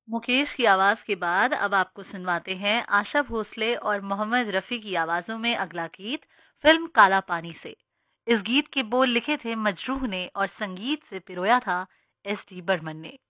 मुकेश की आवाज के बाद अब आपको सुनवाते हैं आशा भोसले और मोहम्मद रफी की आवाजों में अगला गीत फिल्म काला पानी से। इस गीत के बोल लिखे थे मजरूह ने और संगीत से पिरोया था एस डी बर्मन ने।